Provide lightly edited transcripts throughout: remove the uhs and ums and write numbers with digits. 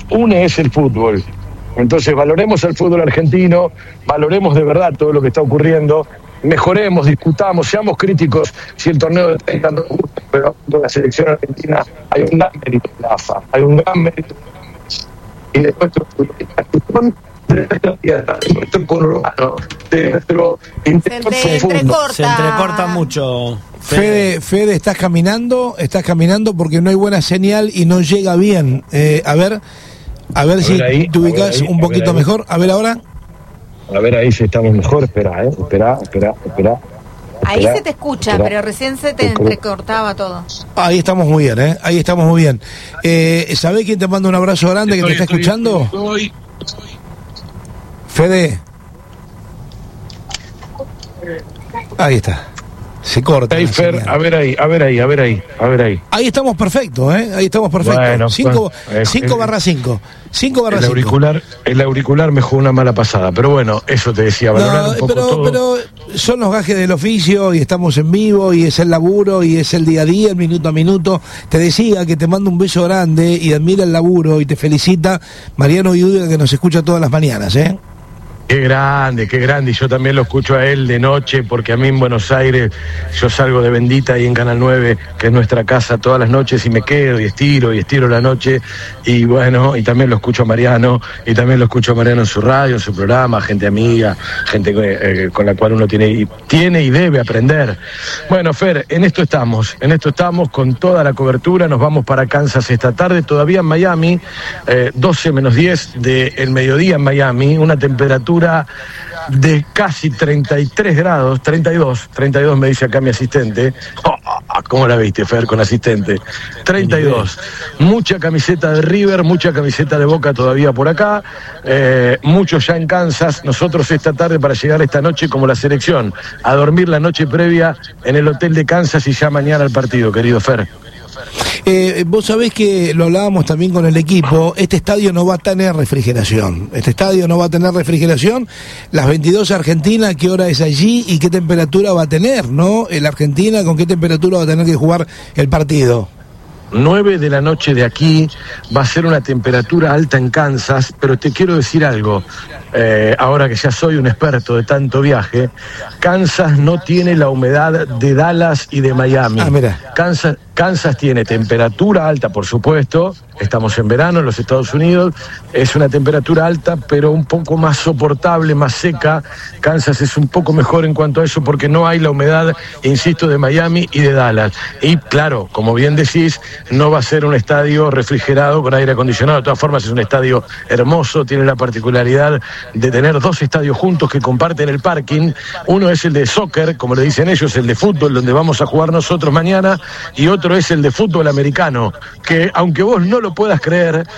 une es el fútbol. Entonces valoremos el fútbol argentino, valoremos de verdad todo lo que está ocurriendo, mejoremos, discutamos, seamos críticos si el torneo de 30 no gusta, pero en la selección argentina hay un gran mérito de la AFA, hay un gran mérito y de nuestro conurbano, de nuestro interior profundo. Se entrecorta mucho. Fede, estás caminando porque no hay buena señal y no llega bien. A ver si ahí, te ubicas un poquito mejor. A ver ahora. A ver ahí si estamos mejor. Espera. Ahí se te escucha, pero recién se te entrecortaba todo. Ahí estamos muy bien, Ahí estamos muy bien. ¿Sabés quién te manda un abrazo grande que te está escuchando? Fede. Ahí está. Se corta. Ahí, Fer, a ver ahí. Ahí estamos perfectos, Ahí estamos perfectos. Bueno, 5/5. El auricular me jugó una mala pasada, pero bueno, eso te decía, valorar un poco todo. Pero son los gajes del oficio y estamos en vivo y es el laburo y es el día a día, el minuto a minuto. Te decía que te mando un beso grande y admira el laburo y te felicita Mariano Viuda, que nos escucha todas las mañanas, Qué grande, y yo también lo escucho a él de noche, porque a mí en Buenos Aires yo salgo de Bendita y en Canal 9, que es nuestra casa, todas las noches y me quedo y estiro la noche, y bueno, y también lo escucho a Mariano, en su radio, en su programa, gente amiga, gente con la cual uno tiene y debe aprender. Bueno, Fer, en esto estamos con toda la cobertura, nos vamos para Kansas esta tarde, todavía en Miami, 12 menos 10 del mediodía en Miami, una temperatura de casi 33 grados, 32 me dice acá mi asistente. ¿Cómo la viste, Fer, con asistente? 32. Mucha camiseta de River, mucha camiseta de Boca todavía por acá, muchos ya en Kansas. Nosotros esta tarde para llegar esta noche como la selección, a dormir la noche previa en el hotel de Kansas y ya mañana al partido, querido Fer. Vos sabés que lo hablábamos también con el equipo, este estadio no va a tener refrigeración. Las 22 Argentina, ¿qué hora es allí y qué temperatura va a tener, no? La Argentina, ¿con qué temperatura va a tener que jugar el partido? 9 de la noche de aquí, va a ser una temperatura alta en Kansas, pero te quiero decir algo, ahora que ya soy un experto de tanto viaje, Kansas no tiene la humedad de Dallas y de Miami. Kansas tiene temperatura alta, por supuesto, estamos en verano en los Estados Unidos, es una temperatura alta, pero un poco más soportable, más seca. Kansas es un poco mejor en cuanto a eso porque no hay la humedad, insisto, de Miami y de Dallas. Y claro, como bien decís, no va a ser un estadio refrigerado con aire acondicionado. De todas formas, es un estadio hermoso, tiene la particularidad de tener dos estadios juntos que comparten el parking. Uno es el de soccer, como le dicen ellos, el de fútbol, donde vamos a jugar nosotros mañana, y otro es el de fútbol americano, que aunque vos no lo puedas creer,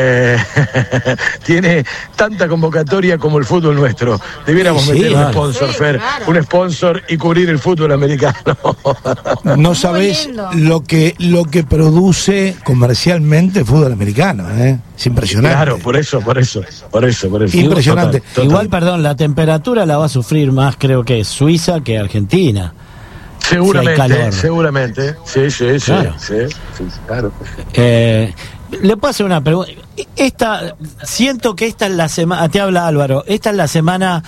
tiene tanta convocatoria como el fútbol nuestro. Debiéramos meter un sponsor, Fer, un sponsor y cubrir el fútbol americano. No sabés lo que produce comercialmente el fútbol americano, es impresionante. Claro, por eso. Impresionante. Total. Igual, perdón, la temperatura la va a sufrir más, creo que Suiza que Argentina. Seguramente. Sí, claro. Le puedo hacer una pregunta. Siento que esta es la semana, te habla Álvaro, esta es la semana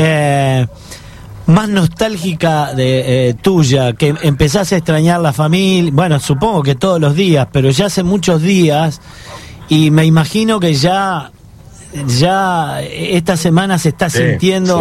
más nostálgica de tuya, que empezás a extrañar la familia, bueno, supongo que todos los días, pero ya hace muchos días, y me imagino que ya esta semana se está sintiendo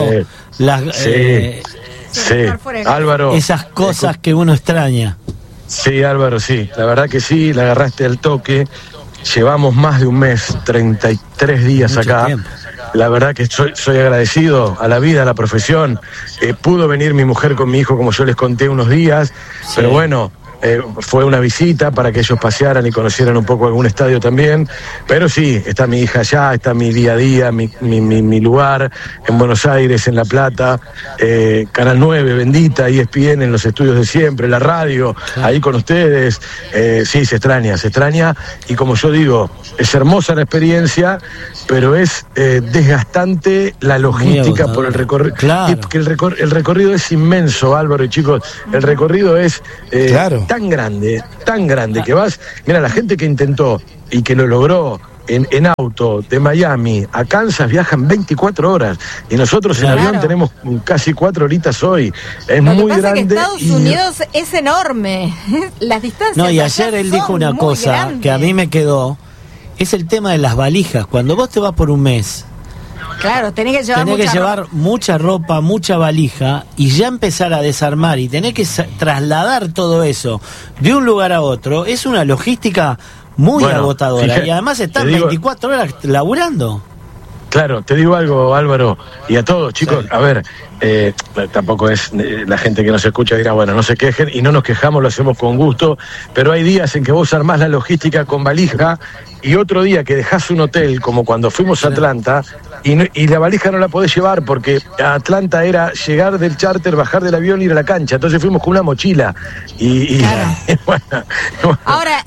Álvaro, esas cosas que uno extraña. Sí, Álvaro, sí, la verdad que sí, la agarraste al toque. Llevamos más de un mes, 33 días mucho acá. Tiempo. La verdad que soy agradecido a la vida, a la profesión. Pudo venir mi mujer con mi hijo, como yo les conté, unos días, pero bueno, fue una visita para que ellos pasearan y conocieran un poco algún estadio también, pero sí, está mi hija allá, está mi día a día, mi lugar en Buenos Aires, en La Plata, Canal 9, Bendita, ESPN en los estudios de siempre, la radio, ahí con ustedes. Sí, se extraña, y como yo digo, es hermosa la experiencia, pero es desgastante la logística por el recorrido. Claro. El recorrido es inmenso, Álvaro y chicos, el recorrido es tan grande, que vas, mira, la gente que intentó y que lo logró en auto de Miami a Kansas viajan 24 horas y nosotros en avión tenemos casi 4 horitas hoy. Es Lo muy que pasa grande. Es que Estados Unidos es enorme. Las distancias. No, y ayer él dijo una cosa grandes. que a mí me quedó, es el tema de las valijas. Cuando vos te vas por un mes, claro, tenés que llevar mucha ropa, mucha valija y ya empezar a desarmar y tenés que trasladar todo eso de un lugar a otro. Es una logística muy agotadora. Fíjate, y además están 24 horas laburando. Claro, te digo algo, Álvaro, y a todos, chicos, a ver, tampoco es la gente que nos escucha dirá, bueno, no se quejen, y no nos quejamos, lo hacemos con gusto, pero hay días en que vos armás la logística con valija, y otro día que dejás un hotel, como cuando fuimos a Atlanta, y la valija no la podés llevar, porque a Atlanta era llegar del charter, bajar del avión y ir a la cancha, entonces fuimos con una mochila, Claro. Ahora,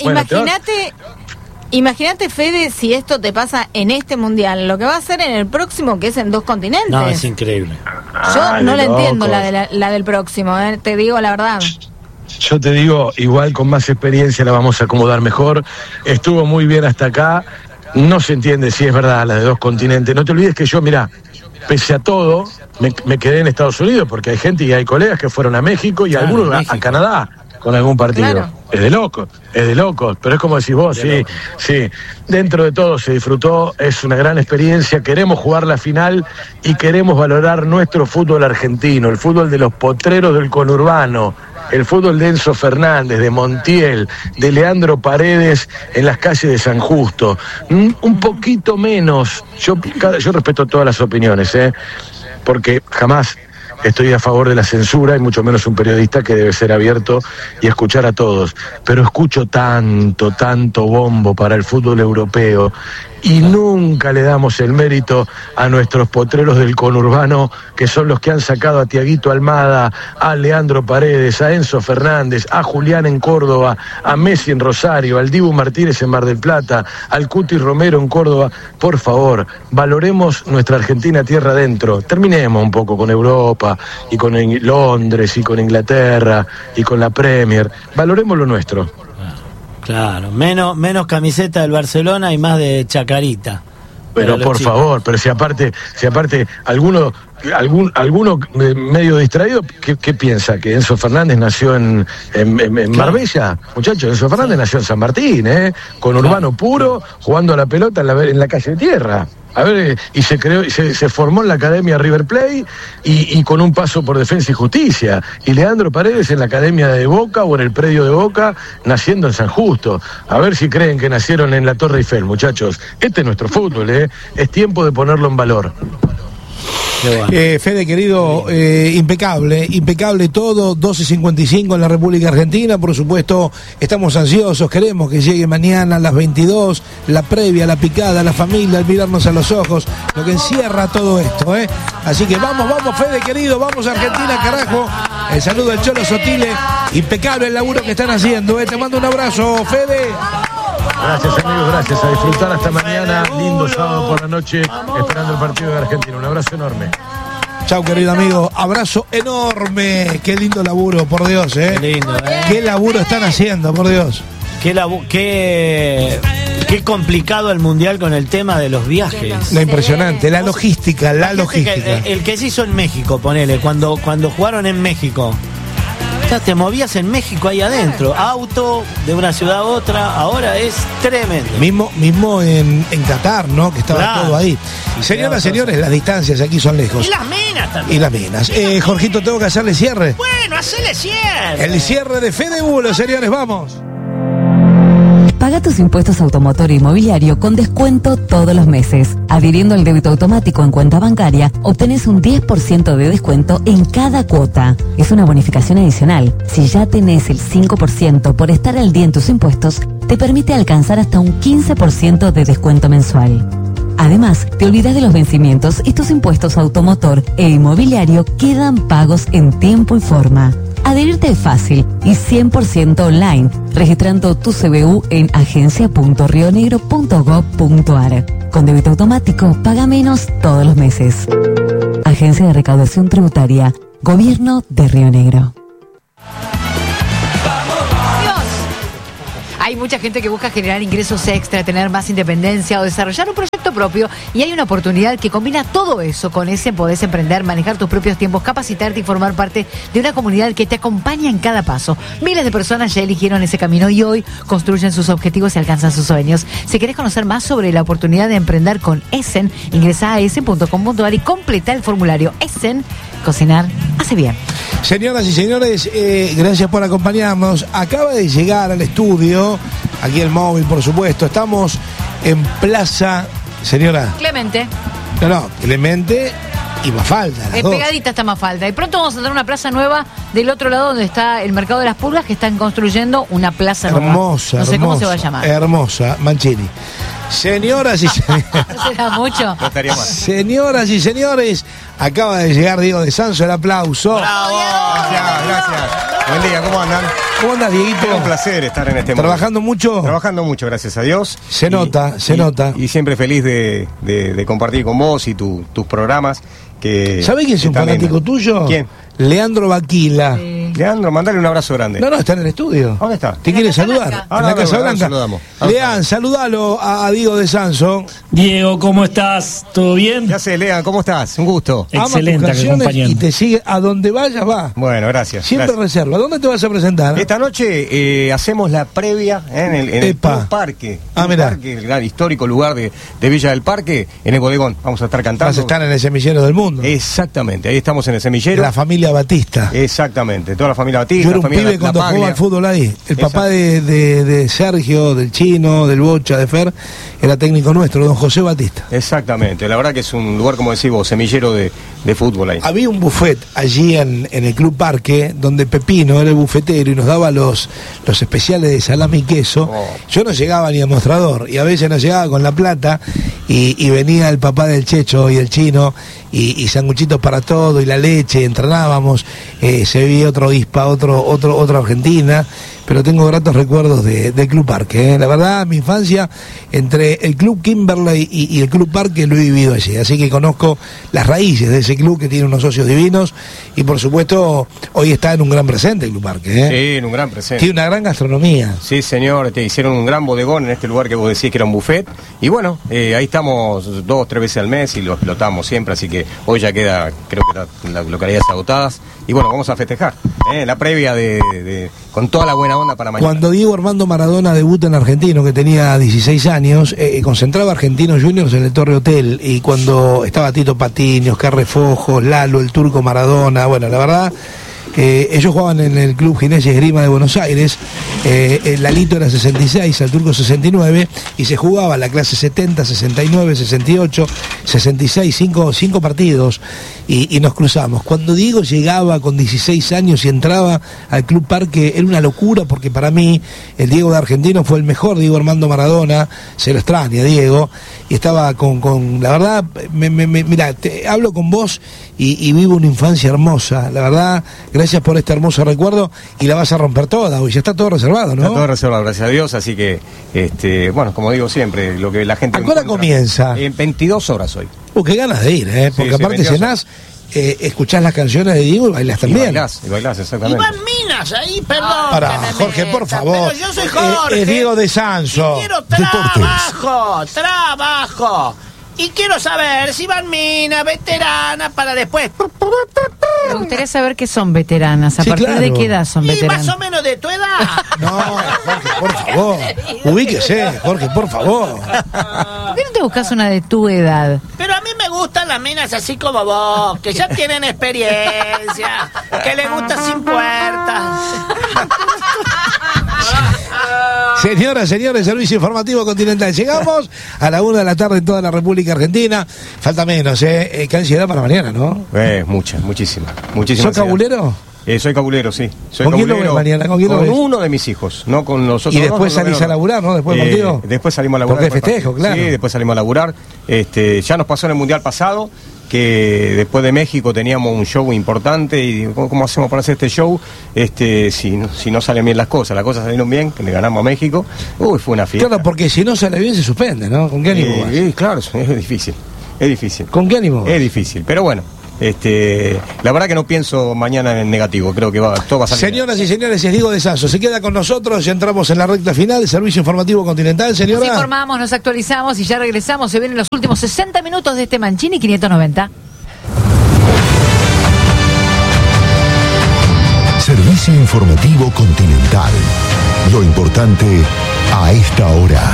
Imagínate, Fede, si esto te pasa en este mundial, lo que va a hacer en el próximo, que es en 2 continentes. No, es increíble. Yo no la entiendo, la del próximo, te digo la verdad. Yo te digo, igual con más experiencia la vamos a acomodar mejor. Estuvo muy bien hasta acá. No se entiende si es verdad la de 2 continentes. No te olvides que yo, mirá, pese a todo, me quedé en Estados Unidos, porque hay gente y hay colegas que fueron a México y algunos a Canadá con algún partido. Claro. Es de locos, pero es como decís vos, sí, dentro de todo se disfrutó, es una gran experiencia, queremos jugar la final y queremos valorar nuestro fútbol argentino, el fútbol de los potreros del conurbano, el fútbol de Enzo Fernández, de Montiel, de Leandro Paredes en las calles de San Justo, un poquito menos, yo respeto todas las opiniones, porque jamás estoy a favor de la censura, y mucho menos un periodista que debe ser abierto y escuchar a todos. Pero escucho tanto bombo para el fútbol europeo y nunca le damos el mérito a nuestros potreros del conurbano, que son los que han sacado a Tiaguito Almada, a Leandro Paredes, a Enzo Fernández, a Julián en Córdoba, a Messi en Rosario, al Dibu Martínez en Mar del Plata, al Cuti Romero en Córdoba. Por favor, valoremos nuestra Argentina tierra adentro. Terminemos un poco con Europa y con Londres y con Inglaterra y con la Premier. Valoremos lo nuestro. Claro, menos camiseta del Barcelona y más de Chacarita. Pero por favor, pero si aparte alguno medio distraído, ¿qué piensa? ¿Que Enzo Fernández nació en Marbella? Muchachos, Enzo Fernández nació en San Martín, con urbano puro, jugando a la pelota en la calle de tierra. A ver, y se creó, se formó en la Academia River Plate y con un paso por Defensa y Justicia. Y Leandro Paredes en la Academia de Boca o en el predio de Boca, naciendo en San Justo. A ver si creen que nacieron en la Torre Eiffel, muchachos. Este es nuestro fútbol, es tiempo de ponerlo en valor. Fede, querido, impecable todo, 12:55 en la República Argentina, por supuesto, estamos ansiosos, queremos que llegue mañana a las 22, la previa, la picada, la familia, el mirarnos a los ojos, lo que encierra todo esto, Así que vamos, Fede, querido, vamos a Argentina, carajo. El saludo del Cholo Sotile, impecable el laburo que están haciendo, Te mando un abrazo, Fede. Gracias, amigos, gracias. A disfrutar hasta mañana. Lindo sábado por la noche, esperando el partido de Argentina. Un abrazo enorme. Chau, querido amigo. Abrazo enorme. Qué lindo laburo, por Dios, Qué lindo, Qué laburo están haciendo, por Dios. Qué complicado el mundial con el tema de los viajes. Lo impresionante, la logística. El que se hizo en México, ponele, cuando jugaron en México. Te movías en México ahí adentro, auto de una ciudad a otra, ahora es tremendo. Mismo en Qatar, ¿no? Que estaba todo ahí. Señoras, señores, las distancias aquí son lejos. Y las minas también. Y las minas. Jorgito, tengo que hacerle cierre. Bueno, hacele cierre. El cierre de Fede Bulo, señores, vamos. Paga tus impuestos automotor e inmobiliario con descuento todos los meses. Adhiriendo al débito automático en cuenta bancaria, obtenés un 10% de descuento en cada cuota. Es una bonificación adicional. Si ya tenés el 5% por estar al día en tus impuestos, te permite alcanzar hasta un 15% de descuento mensual. Además, te olvidas de los vencimientos y tus impuestos automotor e inmobiliario quedan pagos en tiempo y forma. Adherirte es fácil y 100% online, registrando tu CBU en agencia.rionegro.gov.ar. Con débito automático, paga menos todos los meses. Agencia de Recaudación Tributaria, Gobierno de Río Negro. Hay mucha gente que busca generar ingresos extra, tener más independencia o desarrollar un proyecto propio, y hay una oportunidad que combina todo eso. Con Essen podés emprender, manejar tus propios tiempos, capacitarte y formar parte de una comunidad que te acompaña en cada paso. Miles de personas ya eligieron ese camino y hoy construyen sus objetivos y alcanzan sus sueños. Si querés conocer más sobre la oportunidad de emprender con Essen, ingresa a essen.com.ar y completa el formulario. Essen, cocinar hace bien. Señoras y señores, gracias por acompañarnos. Acaba de llegar al estudio, aquí el móvil, por supuesto. Estamos en Plaza, señora. Clemente. No, Clemente y Mafalda. Pegadita está Mafalda. Y pronto vamos a tener una plaza nueva del otro lado donde está el Mercado de las Pulgas, que están construyendo una plaza nueva. Hermosa. No sé cómo se va a llamar. Hermosa, Mancini. Señoras y señores. ¿No será mucho? No estaría mal. Señoras y señores, acaba de llegar Diego de Sanso, el aplauso. ¡Bravo! Gracias. Buen día, ¿cómo andan? ¿Cómo andas, Dieguito? Un placer estar en este momento. ¿Trabajando mucho? Trabajando mucho, gracias a Dios. Se nota. Y siempre feliz de compartir con vos y tus programas. ¿Sabés quién es un fanático tuyo? ¿Quién? Leandro Baquila. Leandro, mandale un abrazo grande. No, está en el estudio. ¿Dónde está? ¿Te quiere saludar? En la Casa Blanca. Lean, saludalo a Diego de Sanso. Diego, ¿cómo estás? ¿Todo bien? Ya sé, Lean, ¿cómo estás? Un gusto. Excelente, acompañando. Y te sigue a donde vayas, va. Bueno, gracias. Siempre reserva. ¿Dónde te vas a presentar? Esta noche hacemos la previa en el Club Parque. Mirá. Parque, el gran histórico lugar de Villa del Parque, en el bodegón. Vamos a estar cantando. Vas a estar en el semillero del mundo. Exactamente, ahí estamos en el semillero. La familia Batista. Exactamente, toda la familia Batista. Yo era un pibe cuando jugaba al fútbol ahí. El papá de Sergio, del Chino, del Bocha, de Fer, era técnico nuestro, don José Batista. Exactamente, la verdad que es un lugar, como decís vos, semillero de fútbol ahí. Había un buffet allí en el Club Parque, donde Pepino era el bufetero y nos daba los especiales de salami y queso. Yo no llegaba ni al mostrador, y a veces no llegaba con la plata, y venía el papá del Checho y el Chino, y sanguchitos para todo, y la leche, entrenábamos, se veía otro Ispa, otra Argentina, pero tengo gratos recuerdos del Club Parque. La verdad, mi infancia, entre el Club Kimberley y el Club Parque, lo he vivido allí, así que conozco las raíces de ese club, que tiene unos socios divinos, y por supuesto, hoy está en un gran presente el Club Parque. Sí, en un gran presente. Tiene una gran gastronomía. Sí, señor, te hicieron un gran bodegón en este lugar que vos decís que era un buffet, y bueno, ahí estamos 2 o 3 veces al mes y lo explotamos siempre, así que hoy ya queda, creo que las localidades agotadas, y bueno, vamos a festejar, la previa con toda la buena onda para mañana. Cuando Diego Armando Maradona debuta en Argentino, que tenía 16 años, concentraba Argentinos Juniors en el Torre Hotel, y cuando estaba Tito Patiño, Oscar Refojos, Lalo, el Turco Maradona, bueno, la verdad, ellos jugaban en el Club Ginés y Esgrima de Buenos Aires, el Lalito era 66, el Turco 69, y se jugaba la clase 70, 69, 68, 66, 5 partidos, y nos cruzamos. Cuando Diego llegaba con 16 años y entraba al Club Parque, era una locura, porque para mí el Diego de Argentino fue el mejor Diego Armando Maradona, se lo extraña Diego, y estaba con la verdad, mira, hablo con vos y vivo una infancia hermosa, la verdad. Gracias por este hermoso recuerdo, y la vas a romper toda, hoy ya está todo reservado, ¿no? Está todo reservado, gracias a Dios, así que, bueno, como digo siempre, lo que la gente... ¿A qué hora comienza? En 22 horas hoy. Qué ganas de ir, porque sí, aparte cenás, escuchás las canciones de Diego y bailás también. Y bailás, exactamente. Iván Minas ahí, perdón. Para, Jorge, por favor. Pero yo soy Jorge. Es Diego de Sanso. Y quiero trabajo. Y quiero saber si Iván Minas, veterana, para después. Me gustaría saber qué son veteranas. ¿A partir de qué edad son veteranas? Y más o menos de tu edad. No, Jorge, por favor. Ubíquese, Jorge, por favor. ¿Por qué no te buscas una de tu edad? Pero a mí me gustan las minas así como vos, que ya tienen experiencia, que les gusta sin puertas. Señoras, señores, servicio informativo continental. Llegamos a la 1 de la tarde en toda la República Argentina. Falta menos, ¿eh? Qué ansiedad para mañana, ¿no? Muchísima. ¿Sos cabulero? Soy cabulero, sí. ¿Con quién lo ves mañana? ¿Con uno de mis hijos, no con los otros. Y después salís a laburar, ¿no? Después del partido. Después salimos a laburar. Porque festejo, claro. Sí, después salimos a laburar. Ya nos pasó en el Mundial pasado, que después de México teníamos un show importante, y ¿cómo hacemos para hacer este show? Si no salen bien las cosas salieron bien, que le ganamos a México. Fue una fiesta. Claro, porque si no sale bien se suspende, ¿no? ¿Con qué ánimo vas? Claro, es difícil. ¿Con qué ánimo vas? Es difícil, pero bueno, La verdad que no pienso mañana en negativo, creo que todo va a salir. Señoras y señores, es Diego de Sasso, se queda con nosotros y entramos en la recta final del Servicio Informativo Continental, señora. Nos informamos, nos actualizamos y ya regresamos. Se vienen los últimos 60 minutos de este Mancini 590. Servicio Informativo Continental. Lo importante a esta hora.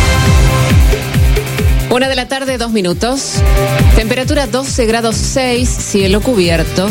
1:02 p.m. Temperatura 12 grados 6, cielo cubierto.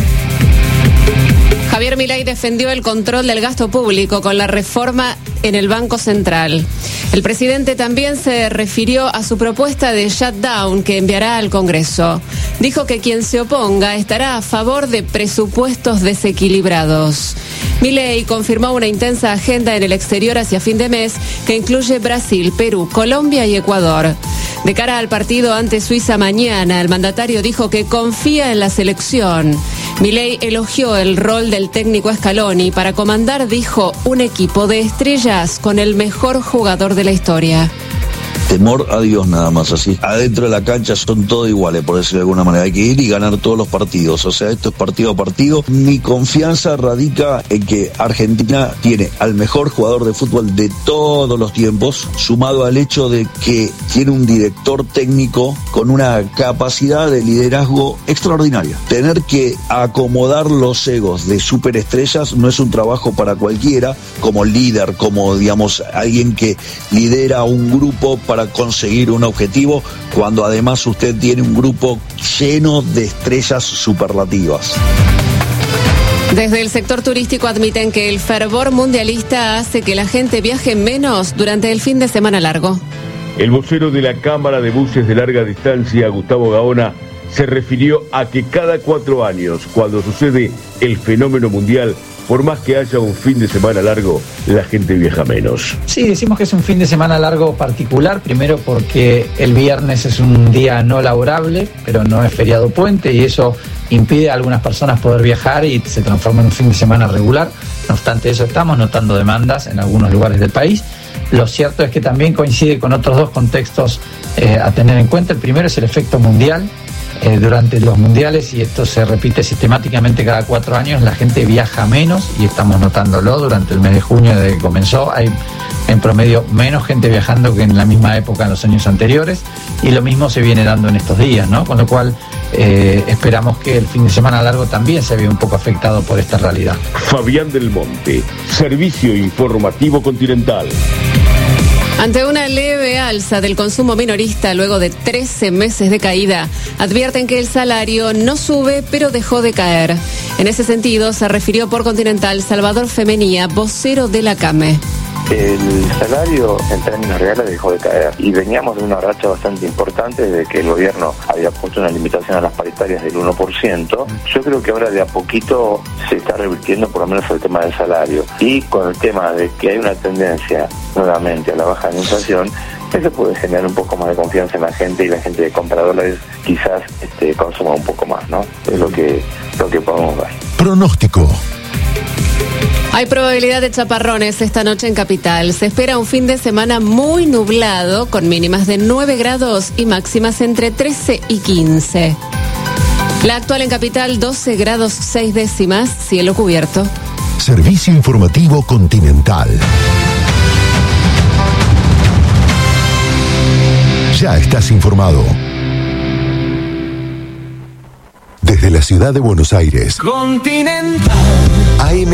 Javier Milei defendió el control del gasto público con la reforma en el Banco Central. El presidente también se refirió a su propuesta de shutdown que enviará al Congreso. Dijo que quien se oponga estará a favor de presupuestos desequilibrados. Milei confirmó una intensa agenda en el exterior hacia fin de mes que incluye Brasil, Perú, Colombia y Ecuador. De cara al partido ante Suiza mañana, el mandatario dijo que confía en la selección. Milei elogió el rol del técnico Scaloni para comandar, dijo, un equipo de estrellas con el mejor jugador de la historia. Temor a Dios nada más, así. Adentro de la cancha son todos iguales, por decirlo de alguna manera. Hay que ir y ganar todos los partidos. O sea, esto es partido a partido. Mi confianza radica en que Argentina tiene al mejor jugador de fútbol de todos los tiempos, sumado al hecho de que tiene un director técnico con una capacidad de liderazgo extraordinaria. Tener que acomodar los egos de superestrellas no es un trabajo para cualquiera, como líder, como, digamos, alguien que lidera un grupo para conseguir un objetivo, cuando además usted tiene un grupo lleno de estrellas superlativas. Desde el sector turístico admiten que el fervor mundialista hace que la gente viaje menos durante el fin de semana largo. El vocero de la Cámara de Buses de Larga Distancia, Gustavo Gaona, se refirió a que cada 4 años, cuando sucede el fenómeno mundial, por más que haya un fin de semana largo, la gente viaja menos. Sí, decimos que es un fin de semana largo particular, primero porque el viernes es un día no laborable, pero no es feriado puente, y eso impide a algunas personas poder viajar y se transforma en un fin de semana regular. No obstante eso, estamos notando demandas en algunos lugares del país. Lo cierto es que también coincide con otros dos contextos a tener en cuenta. El primero es el efecto mundial. Durante los mundiales, y esto se repite sistemáticamente cada 4 años, la gente viaja menos, y estamos notándolo durante el mes de junio desde que comenzó. Hay en promedio menos gente viajando que en la misma época en los años anteriores, y lo mismo se viene dando en estos días, ¿no? Con lo cual esperamos que el fin de semana largo también se vea un poco afectado por esta realidad. Fabián del Monte, Servicio Informativo Continental. Ante una leve alza del consumo minorista luego de 13 meses de caída, advierten que el salario no sube pero dejó de caer. En ese sentido se refirió por Continental Salvador Femenía, vocero de la CAME. El salario en términos reales dejó de caer y veníamos de una racha bastante importante desde que el gobierno había puesto una limitación a las paritarias del 1%. Yo creo que ahora de a poquito se está revirtiendo por lo menos el tema del salario, y con el tema de que hay una tendencia nuevamente a la baja de la inflación, eso puede generar un poco más de confianza en la gente, y la gente que compra dólares quizás consuma un poco más, ¿no? Es lo que podemos ver. Pronóstico. Hay probabilidad de chaparrones esta noche en Capital. Se espera un fin de semana muy nublado, con mínimas de 9 grados y máximas entre 13 y 15. La actual en Capital, 12 grados 6 décimas, cielo cubierto. Servicio Informativo Continental. Ya estás informado. Desde la ciudad de Buenos Aires. Continental. AM